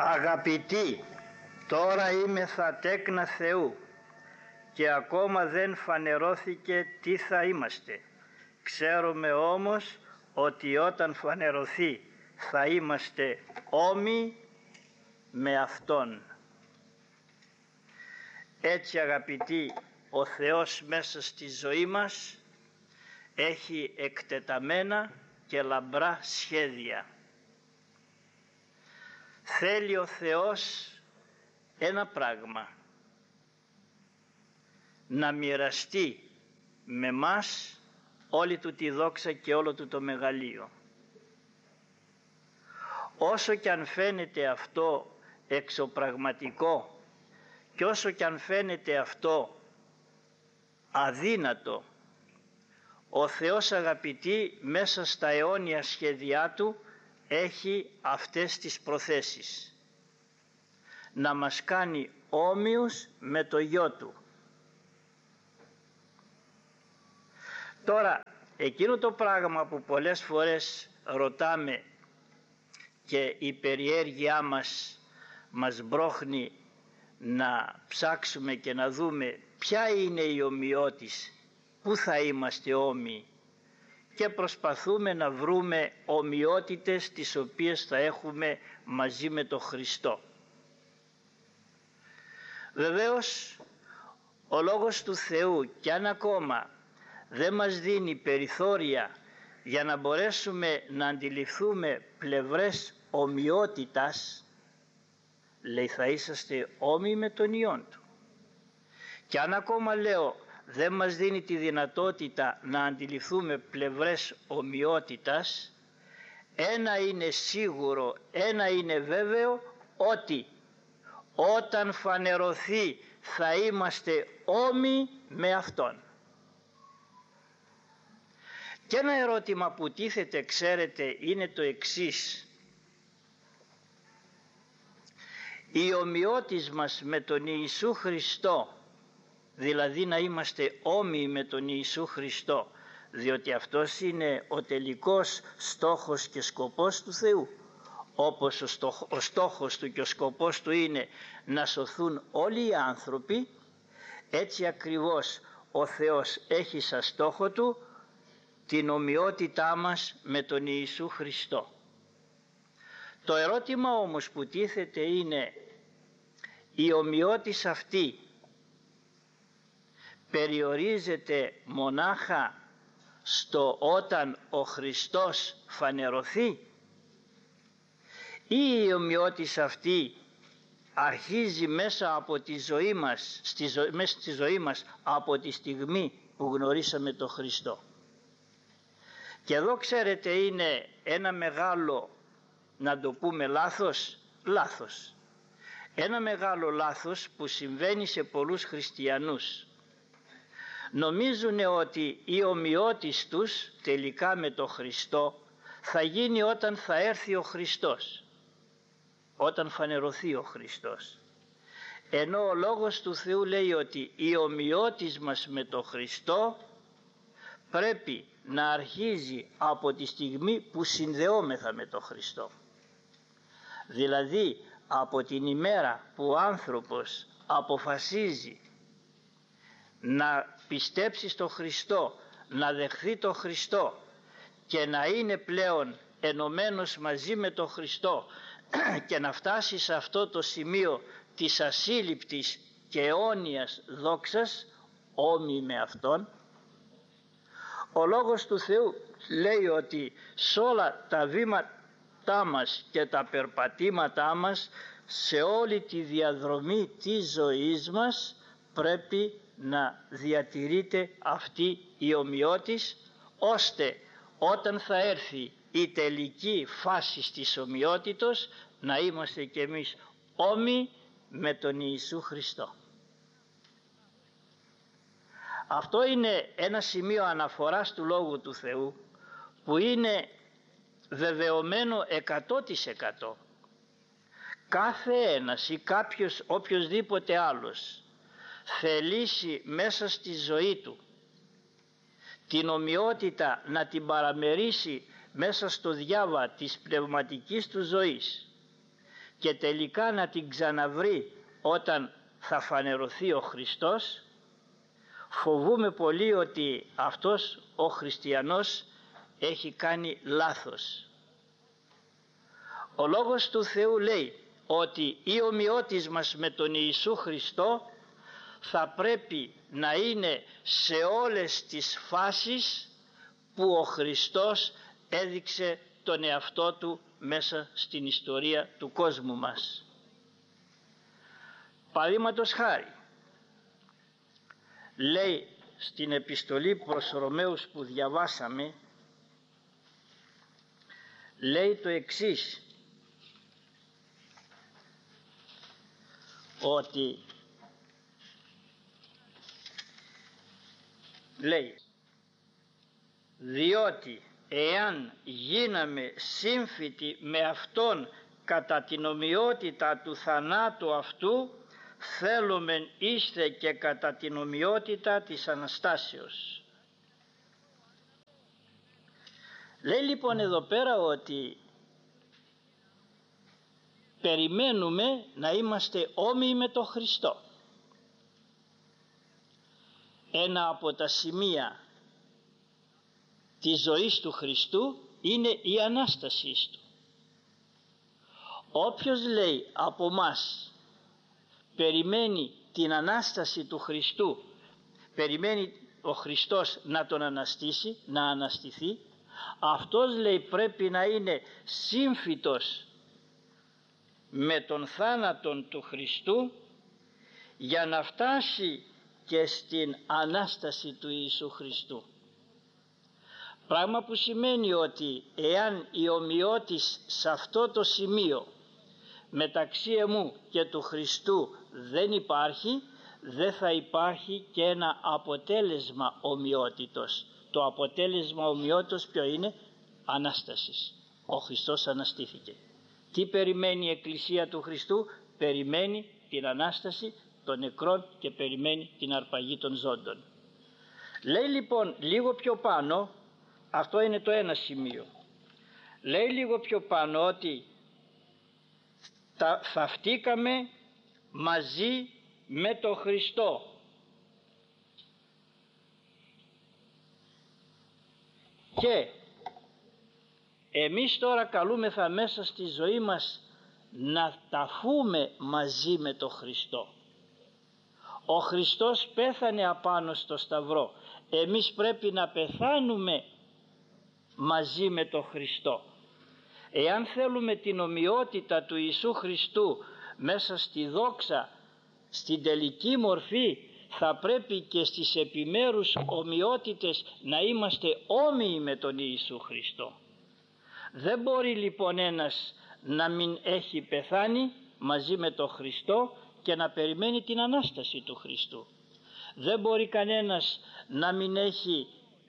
Αγαπητοί, τώρα είμεθα τέκνα Θεού και ακόμα δεν φανερώθηκε τι θα είμαστε. Ξέρουμε όμως ότι όταν φανερωθεί θα είμαστε όμοιοι με Αυτόν. Έτσι αγαπητοί, ο Θεός μέσα στη ζωή μας έχει εκτεταμένα και λαμπρά σχέδια. Θέλει ο Θεός ένα πράγμα: να μοιραστεί με μας όλη του τη δόξα και όλο του το μεγαλείο. Όσο κι αν φαίνεται αυτό εξωπραγματικό και όσο κι αν φαίνεται αυτό αδύνατο, ο Θεός αγαπητοί μέσα στα αιώνια σχέδιά Του έχει αυτές τις προθέσεις: να μας κάνει όμοιους με το Γιο Του. Τώρα, εκείνο το πράγμα που πολλές φορές ρωτάμε και η περιέργειά μας μπρόχνει να ψάξουμε και να δούμε ποια είναι η ομοιότης, πού θα είμαστε όμοιοι, και προσπαθούμε να βρούμε ομοιότητες τις οποίες θα έχουμε μαζί με τον Χριστό. Βεβαίως ο Λόγος του Θεού, κι αν ακόμα δεν μας δίνει περιθώρια για να μπορέσουμε να αντιληφθούμε πλευρές ομοιότητας, λέει θα είσαστε όμοιοι με τον Υιόν Του. Και αν ακόμα λέω δεν μας δίνει τη δυνατότητα να αντιληφθούμε πλευρές ομοιότητας, ένα είναι σίγουρο, ένα είναι βέβαιο, ότι όταν φανερωθεί θα είμαστε όμοιοι με Αυτόν. Και ένα ερώτημα που τίθεται, ξέρετε, είναι το εξής: η ομοιότης μας με τον Ιησού Χριστό, δηλαδή να είμαστε όμοιοι με τον Ιησού Χριστό, διότι αυτός είναι ο τελικός στόχος και σκοπός του Θεού, όπως ο στόχος Του και ο σκοπός Του είναι να σωθούν όλοι οι άνθρωποι, έτσι ακριβώς ο Θεός έχει σαν στόχο Του την ομοιότητά μας με τον Ιησού Χριστό. Το ερώτημα όμως που τίθεται είναι: η ομοιότης αυτή περιορίζεται μονάχα στο όταν ο Χριστός φανερωθεί, ή η ομοιότης αυτή αρχίζει μέσα από τη ζωή μας, μέσα στη ζωή μας από τη στιγμή που γνωρίσαμε τον Χριστό? Και εδώ, ξέρετε, είναι ένα μεγάλο, να το πούμε λάθος. Ένα μεγάλο λάθος που συμβαίνει σε πολλούς χριστιανούς. Νομίζουν ότι η ομοιότης τους τελικά με τον Χριστό θα γίνει όταν θα έρθει ο Χριστός, όταν φανερωθεί ο Χριστός. Ενώ ο Λόγος του Θεού λέει ότι η ομοιότης μας με τον Χριστό πρέπει να αρχίζει από τη στιγμή που συνδεόμεθα με τον Χριστό. Δηλαδή από την ημέρα που ο άνθρωπος αποφασίζει να πιστέψει στον Χριστό, να δεχθεί τον Χριστό και να είναι πλέον ενωμένος μαζί με τον Χριστό και να φτάσει σε αυτό το σημείο της ασύλληπτης και αιώνιας δόξας, όμοιοι με Αυτόν, ο Λόγος του Θεού λέει ότι σε όλα τα βήματά μας και τα περπατήματά μας, σε όλη τη διαδρομή της ζωής μας, πρέπει να διατηρείται αυτή η ομοιότης, ώστε όταν θα έρθει η τελική φάση της ομοιότητος να είμαστε κι εμείς όμοιοι με τον Ιησού Χριστό. Αυτό είναι ένα σημείο αναφοράς του Λόγου του Θεού που είναι βεβαιωμένο 100%. Κάθε ένας ή οποιοσδήποτε άλλος θελήσει μέσα στη ζωή του την ομοιότητα να την παραμερίσει μέσα στο διάβα της πνευματικής του ζωής, και τελικά να την ξαναβρει όταν θα φανερωθεί ο Χριστός, φοβούμαι πολύ ότι αυτός ο χριστιανός έχει κάνει λάθος. Ο Λόγος του Θεού λέει ότι η ομοιότης μας με τον Ιησού Χριστό θα πρέπει να είναι σε όλες τις φάσεις που ο Χριστός έδειξε τον εαυτό του μέσα στην ιστορία του κόσμου μας. Παραδείγματος χάρη, λέει στην επιστολή προς Ρωμαίους που διαβάσαμε, λέει το εξής, ότι λέει, διότι εάν γίναμε σύμφυτοι με Αυτόν κατά την ομοιότητα του θανάτου Αυτού, θέλομεν είστε και κατά την ομοιότητα της Αναστάσεως. Λέει λοιπόν εδώ πέρα ότι περιμένουμε να είμαστε όμοιοι με τον Χριστό. Ένα από τα σημεία της ζωής του Χριστού είναι η Ανάστασή του. Όποιος λέει από μας περιμένει την Ανάσταση του Χριστού, περιμένει ο Χριστός να τον αναστήσει, να αναστηθεί, αυτός λέει πρέπει να είναι σύμφυτος με τον θάνατον του Χριστού για να φτάσει και στην Ανάσταση του Ιησού Χριστού. Πράγμα που σημαίνει ότι εάν η ομοιότης σε αυτό το σημείο μεταξύ εμού και του Χριστού δεν υπάρχει, δεν θα υπάρχει και ένα αποτέλεσμα ομοιότητος. Το αποτέλεσμα ομοιότητος ποιο είναι? Ανάστασης. Ο Χριστός αναστήθηκε. Τι περιμένει η Εκκλησία του Χριστού? Περιμένει την Ανάσταση των νεκρών και περιμένει την αρπαγή των ζώντων. Λέει λοιπόν λίγο πιο πάνω, αυτό είναι το ένα σημείο, λέει λίγο πιο πάνω ότι θαυτήκαμε μαζί με τον Χριστό. Και εμείς τώρα καλούμεθα μέσα στη ζωή μας να ταφούμε μαζί με τον Χριστό. Ο Χριστός πέθανε απάνω στο Σταυρό. Εμείς πρέπει να πεθάνουμε μαζί με τον Χριστό. Εάν θέλουμε την ομοιότητα του Ιησού Χριστού μέσα στη δόξα, στην τελική μορφή, θα πρέπει και στις επιμέρους ομοιότητες να είμαστε όμοιοι με τον Ιησού Χριστό. Δεν μπορεί λοιπόν ένας να μην έχει πεθάνει μαζί με τον Χριστό και να περιμένει την Ανάσταση του Χριστού. Δεν μπορεί κανένας να μην έχει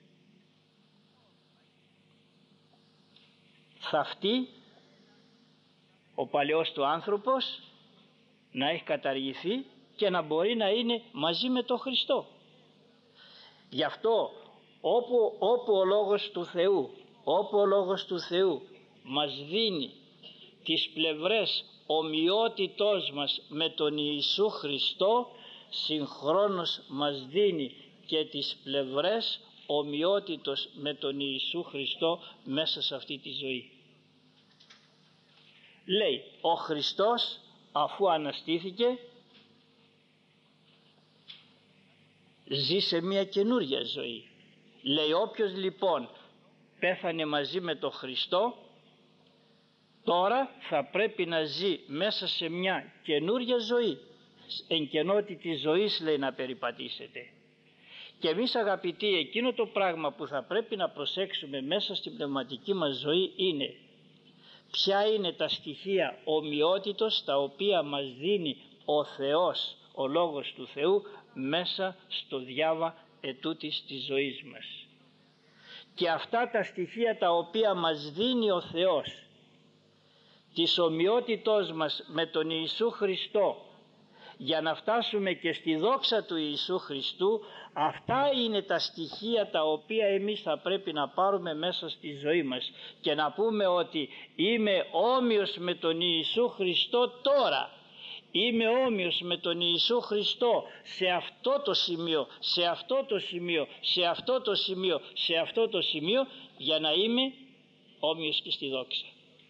θαυτεί ο παλαιός του άνθρωπος, να έχει καταργηθεί και να μπορεί να είναι μαζί με τον Χριστό. Γι' αυτό όπου ο Λόγος του Θεού μας δίνει τις πλευρές ομοιότητός μας με τον Ιησού Χριστό, συγχρόνως μας δίνει και τις πλευρές ομοιότητος με τον Ιησού Χριστό μέσα σε αυτή τη ζωή. Λέει ο Χριστός αφού αναστήθηκε ζει σε μια καινούρια ζωή. Λέει όποιος λοιπόν πέθανε μαζί με τον Χριστό, τώρα θα πρέπει να ζει μέσα σε μια καινούρια ζωή. Εν κενότη της ζωής λέει να περιπατήσετε. Και εμείς αγαπητοί, εκείνο το πράγμα που θα πρέπει να προσέξουμε μέσα στην πνευματική μας ζωή είναι ποια είναι τα στοιχεία ομοιότητος τα οποία μας δίνει ο Θεός, ο Λόγος του Θεού μέσα στο διάβα ετούτης της ζωής μας. Και αυτά τα στοιχεία τα οποία μας δίνει ο Θεός της ομοιότητός μας με τον Ιησού Χριστό, για να φτάσουμε και στη δόξα του Ιησού Χριστού. Αυτά είναι τα στοιχεία τα οποία εμείς θα πρέπει να πάρουμε μέσα στη ζωή μας και να πούμε ότι είμαι όμοιος με τον Ιησού Χριστό τώρα. Είμαι όμοιος με τον Ιησού Χριστό σε αυτό το σημείο, σε αυτό το σημείο, σε αυτό το σημείο, σε αυτό το σημείο, για να είμαι όμοιος και στη δόξα.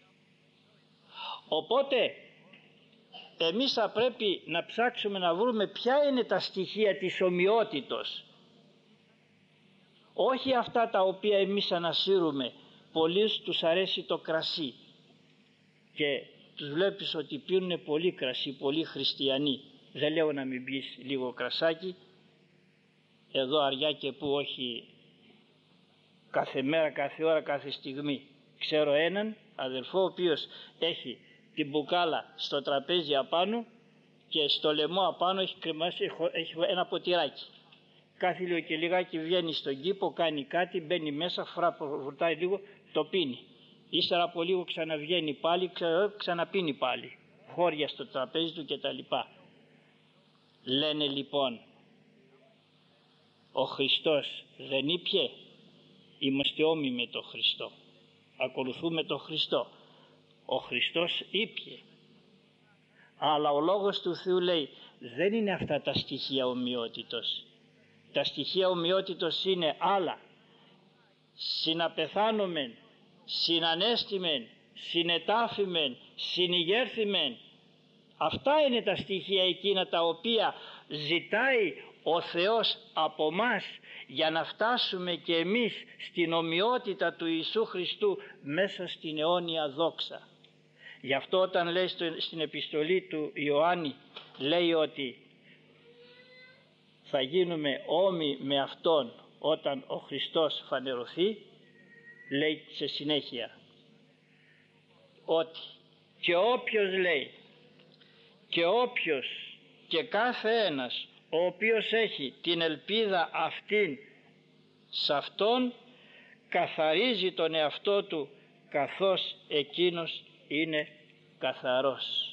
Οπότε εμείς θα πρέπει να ψάξουμε να βρούμε ποια είναι τα στοιχεία της ομοιότητος. Όχι αυτά τα οποία εμείς ανασύρουμε. Πολλοί τους αρέσει το κρασί και τους βλέπεις ότι πίνουν πολύ κρασί, πολύ χριστιανοί. Δεν λέω να μην πεις λίγο κρασάκι, εδώ αριά και που όχι, κάθε μέρα, κάθε ώρα, κάθε στιγμή. Ξέρω έναν αδελφό ο οποίος έχει την μπουκάλα στο τραπέζι απάνω και στο λαιμό απάνω έχει κρεμάσει, έχει ένα ποτηράκι. Κάθε λίγο και λιγάκι βγαίνει στον κήπο, κάνει κάτι, μπαίνει μέσα, βουτάει λίγο, το πίνει. Ύστερα από λίγο ξαναβγαίνει πάλι, ξαναπίνει πάλι. Χώρια στο τραπέζι του κτλ. Λένε λοιπόν, ο Χριστός δεν ήπιε? Είμαστε όμοιοι με τον Χριστό. Ακολουθούμε τον Χριστό. Ο Χριστός ήπιε. Αλλά ο Λόγος του Θεού λέει δεν είναι αυτά τα στοιχεία ομοιότητος. Τα στοιχεία ομοιότητος είναι άλλα. Συναπεθάνομεν, συνανέστημεν, συνετάφημεν, συνηγέρθημεν. Αυτά είναι τα στοιχεία εκείνα τα οποία ζητάει ο Θεός από μας για να φτάσουμε και εμείς στην ομοιότητα του Ιησού Χριστού μέσα στην αιώνια δόξα. Γι' αυτό όταν λέει στην επιστολή του Ιωάννη, λέει ότι θα γίνουμε όμοιοι με Αυτόν όταν ο Χριστός φανερωθεί, λέει σε συνέχεια ότι και όποιος, λέει, και όποιος και κάθε ένας ο οποίος έχει την ελπίδα αυτήν σε Αυτόν καθαρίζει τον εαυτό του καθώς εκείνος είναι καθαρός.